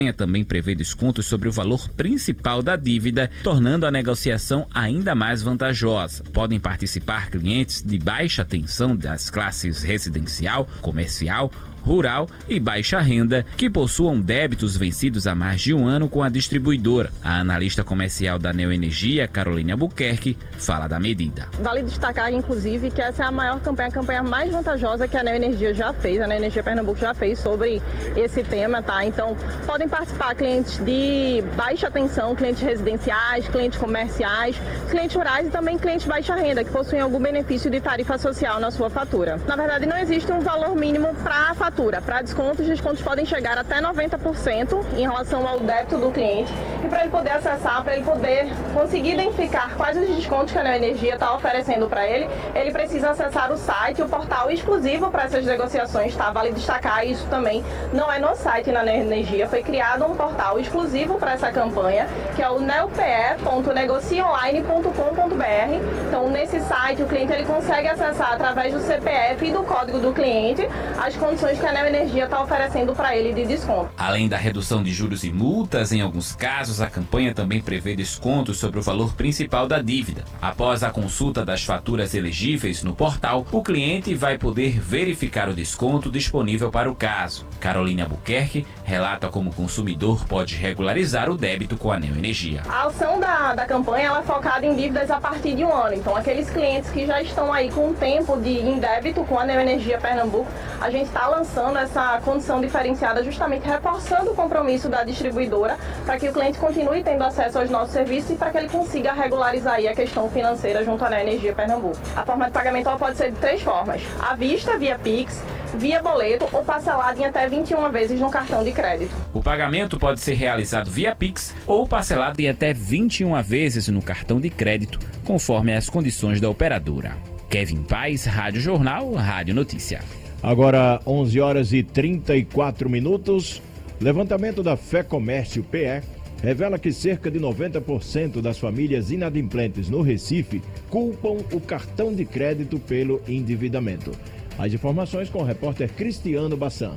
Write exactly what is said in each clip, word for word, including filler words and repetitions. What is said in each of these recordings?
Também prevê descontos sobre o valor principal da dívida, tornando a negociação ainda mais vantajosa. Podem participar clientes de baixa tensão das classes residencial, comercial, rural e baixa renda que possuam débitos vencidos há mais de um ano com a distribuidora. A analista comercial da Neoenergia, Carolina Albuquerque, fala da medida. Vale destacar, inclusive, que essa é a maior campanha, a campanha mais vantajosa que a Neoenergia já fez, a Neoenergia Pernambuco já fez sobre esse tema, tá? Então, podem participar clientes de baixa tensão, clientes residenciais, clientes comerciais, clientes rurais e também clientes baixa renda, que possuem algum benefício de tarifa social na sua fatura. Na verdade, não existe um valor mínimo para a fatura. Para descontos, descontos podem chegar até noventa por cento em relação ao débito do cliente. E para ele poder acessar, para ele poder conseguir identificar quais os descontos que a Neoenergia está oferecendo para ele, ele precisa acessar o site, o portal exclusivo para essas negociações, tá? Vale destacar isso também, não é no site na Neoenergia, foi criado um portal exclusivo para essa campanha, que é o neope ponto negociaonline ponto com ponto br. Então, nesse site, o cliente ele consegue acessar através do C P F e do código do cliente as condições que a Neoenergia está oferecendo para ele de desconto. Além da redução de juros e multas, em alguns casos, a campanha também prevê descontos sobre o valor principal da dívida. Após a consulta das faturas elegíveis no portal, o cliente vai poder verificar o desconto disponível para o caso. Carolina Albuquerque relata como o consumidor pode regularizar o débito com a Neoenergia. A ação da, da campanha ela é focada em dívidas a partir de um ano. Então, aqueles clientes que já estão aí com um tempo de em débito com a Neoenergia Pernambuco, a gente está lançando essa condição diferenciada, justamente reforçando o compromisso da distribuidora para que o cliente continue tendo acesso aos nossos serviços e para que ele consiga regularizar aí a questão financeira junto à Neoenergia Pernambuco. A forma de pagamento ela pode ser de três formas: à vista, via Pix, via boleto ou parcelado em até vinte e uma vezes no cartão de crédito. O pagamento pode ser realizado via Pix ou parcelado em até vinte e uma vezes no cartão de crédito, conforme as condições da operadora. Kevin Paz, Rádio Jornal, Rádio Notícia. Agora, onze horas e trinta e quatro minutos. Levantamento da FEComércio P E revela que cerca de noventa por cento das famílias inadimplentes no Recife culpam o cartão de crédito pelo endividamento. As informações com o repórter Cristiano Bassan.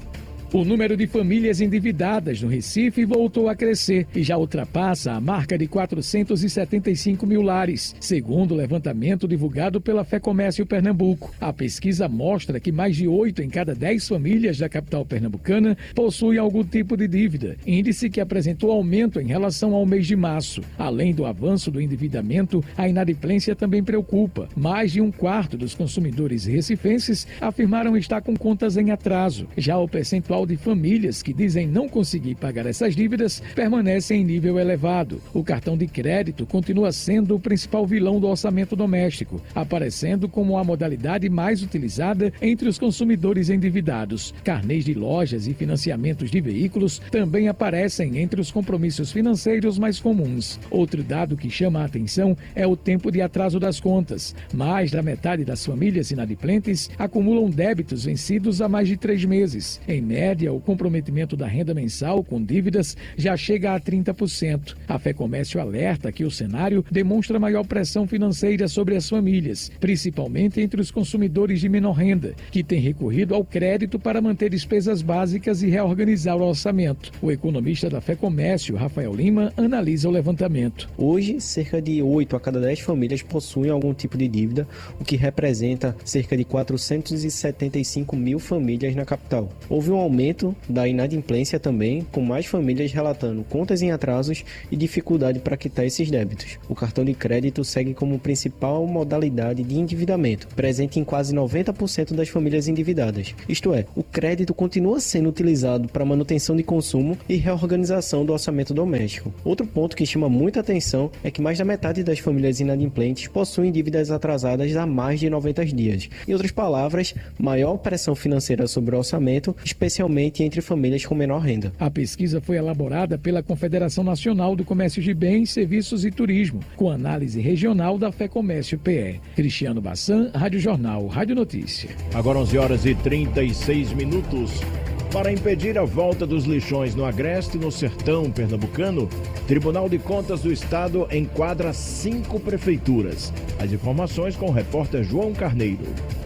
O número de famílias endividadas no Recife voltou a crescer e já ultrapassa a marca de quatrocentos e setenta e cinco mil lares, segundo o levantamento divulgado pela FEComércio Pernambuco. A pesquisa mostra que mais de oito em cada dez famílias da capital pernambucana possuem algum tipo de dívida, índice que apresentou aumento em relação ao mês de março. Além do avanço do endividamento, a inadimplência também preocupa. Mais de um quarto dos consumidores recifenses afirmaram estar com contas em atraso. Já o percentual de famílias que dizem não conseguir pagar essas dívidas permanece em nível elevado. O cartão de crédito continua sendo o principal vilão do orçamento doméstico, aparecendo como a modalidade mais utilizada entre os consumidores endividados. Carnês de lojas e financiamentos de veículos também aparecem entre os compromissos financeiros mais comuns. Outro dado que chama a atenção é o tempo de atraso das contas. Mais da metade das famílias inadimplentes acumulam débitos vencidos há mais de três meses. Em média, o comprometimento da renda mensal com dívidas já chega a trinta por cento. A FEComércio alerta que o cenário demonstra maior pressão financeira sobre as famílias, principalmente entre os consumidores de menor renda, que têm recorrido ao crédito para manter despesas básicas e reorganizar o orçamento. O economista da FEComércio, Rafael Lima, analisa o levantamento. Hoje, cerca de oito a cada dez famílias possuem algum tipo de dívida, o que representa cerca de quatrocentos e setenta e cinco mil famílias na capital. Houve um aumento da inadimplência também, com mais famílias relatando contas em atrasos e dificuldade para quitar esses débitos. O cartão de crédito segue como principal modalidade de endividamento, presente em quase noventa por cento das famílias endividadas. Isto é, o crédito continua sendo utilizado para manutenção de consumo e reorganização do orçamento doméstico. Outro ponto que chama muita atenção é que mais da metade das famílias inadimplentes possuem dívidas atrasadas há mais de noventa dias. Em outras palavras, maior pressão financeira sobre o orçamento, especialmente entre famílias com menor renda. A pesquisa foi elaborada pela Confederação Nacional do Comércio de Bens, Serviços e Turismo, com análise regional da FEComércio P E. Cristiano Bassan, Rádio Jornal, Rádio Notícia. Agora onze horas e trinta e seis minutos. Para impedir a volta dos lixões no Agreste e no Sertão pernambucano, Tribunal de Contas do Estado enquadra cinco prefeituras. As informações com o repórter João Carneiro.